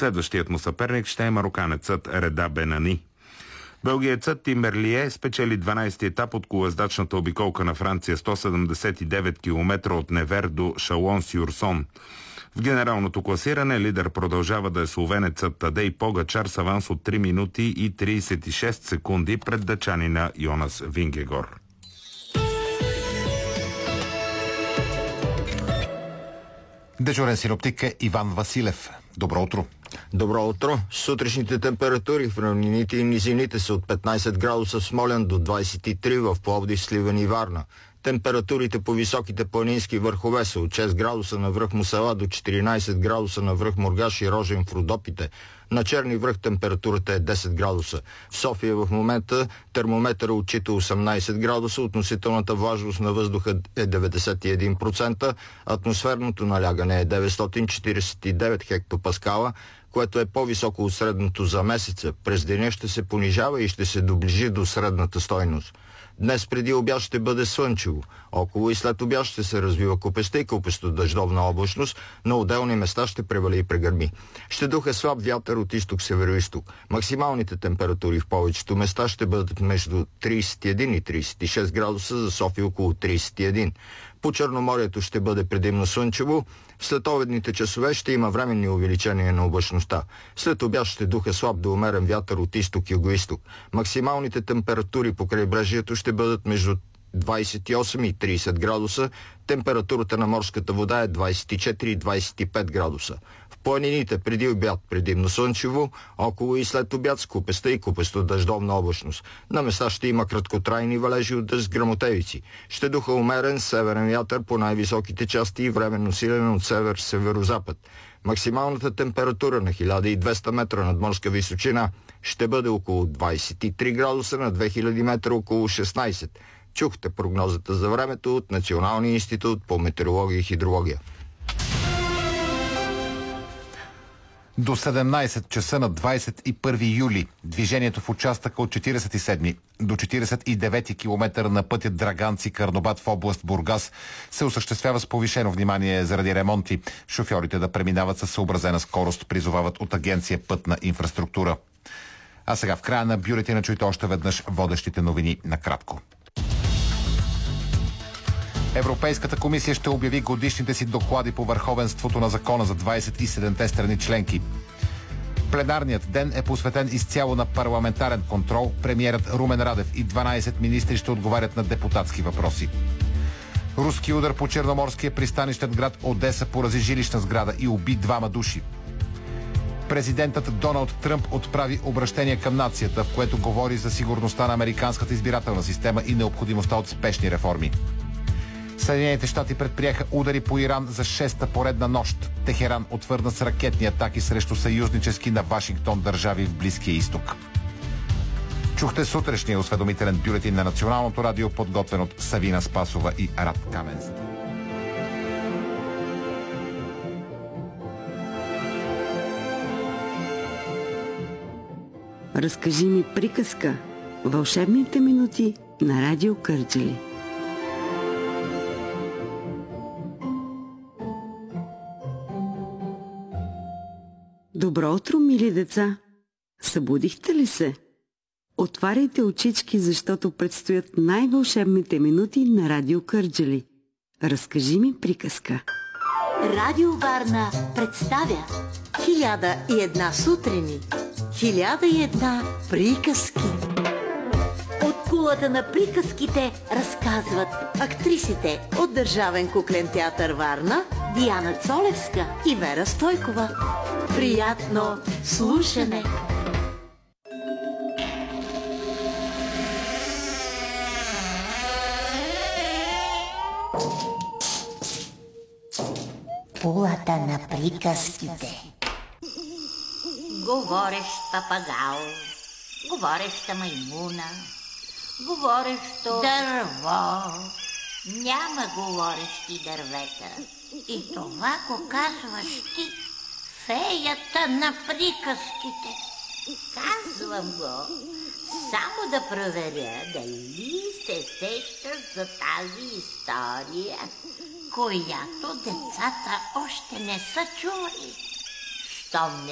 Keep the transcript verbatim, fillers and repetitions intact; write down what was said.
Следващият му съперник ще е мароканецът Реда Бенани. Белгиецът Тим Мерлие спечели дванайсети етап от колоездачната обиколка на Франция, сто седемдесет и девет километра от Невер до Шалон-Сюрсон. В генералното класиране лидер продължава да е словенецът Тадей Погачар с аванс от три минути и трийсет и шест секунди пред дъчанина Йонас Вингегор. Дежурен синоптик е Иван Василев. Добро утро. Добро утро. Сутрешните температури в равнините и низините са от петнайсет градуса в Смолян до двайсет и три в Пловдив, Сливен и Варна. Температурите по високите планински върхове са от шест градуса на връх Мусала до четиринайсет градуса на връх Мургаш и Рожен в Родопите. На Черни връх температурата е десет градуса. В София в момента термометъра отчита осемнайсет градуса, относителната влажност на въздуха е деветдесет и един процента, атмосферното налягане е деветстотин четирийсет и девет хектопаскала, което е по-високо от средното за месеца. През деня ще се понижава и ще се доближи до средната стойност. Днес преди обяд ще бъде слънчево. Около и след обяд ще се развива купеста и купесто дъждовна облачност, на отделни места ще превали и прегърми. Ще духа слаб вятър от изток-северо-исток. Максималните температури в повечето места ще бъдат между трийсет и един и трийсет и шест градуса, за София около трийсет и един. По Черноморието ще бъде предимно слънчево. В следобедните часове ще има временни увеличения на облачността. След обяд ще духа слаб до умерен вятър от изток-юго-исток. Максималните температури по крайбрежието ще бъдат между двайсет и осем и трийсет градуса. Температурата на морската вода е двайсет и четири и двайсет и пет градуса. В планините преди обяд предимно слънчево, около и след обяд с купеста и купесто дъждовна облачност. На места ще има краткотрайни валежи от дъжд с гръмотевици. Ще духа умерен северен вятър по най-високите части и временно силен от север-северозапад. Максималната температура на хиляда и двеста метра над морска височина ще бъде около двайсет и три градуса, на две хиляди метра около шестнайсет. Чухте прогнозата за времето от Националния институт по метеорология и хидрология. До седемнайсет часа на двайсет и първи юли движението в участъка от четирийсет и седми до четирийсет и девети километър на пътя Драганци-Карнобат в област Бургас се осъществява с повишено внимание заради ремонти. Шофьорите да преминават със съобразена скорост, призовават от агенция Пътна инфраструктура. А сега в края на бюлетина чуйте още веднъж водещите новини накратко. Европейската комисия ще обяви годишните си доклади по върховенството на закона за двайсет и седемте страни членки. Пленарният ден е посветен изцяло на парламентарен контрол. Премиерът Румен Радев и дванайсет министри ще отговарят на депутатски въпроси. Руски удар по черноморския пристанищен град Одеса порази жилищна сграда и уби двама души. Президентът Доналд Тръмп отправи обращение към нацията, в което говори за сигурността на американската избирателна система и необходимостта от спешни реформи. Съединените щати предприеха удари по Иран за шеста поредна нощ. Техеран отвърна с ракетни атаки срещу съюзнически на Вашингтон държави в Близкия изток. Чухте сутрешния осведомителен бюлетин на Националното радио, подготвен от Савина Спасова и Рад Каменс. Разкажи ми приказка. Вълшебните минути на Радио Кърджали. Добро утро, мили деца! Събудихте ли се? Отваряйте очички, защото предстоят най-вълшебните минути на Радио Кърджали. Разкажи ми приказка. Радио Варна представя Хиляда и една сутрини, хиляда и една приказки. От кулата на приказките разказват актрисите от Държавен куклен театър Варна Диана Цолевска и Вера Стойкова. Приятно слушане! Кулата на приказките. Говорещ папагал, говореща маймуна, говорещо дърво. Няма говорещи дървета. И това го казваш ти, феята на приказките. Казвам го, само да проверя дали се сещаш за тази история, която децата още не са чули. Щом не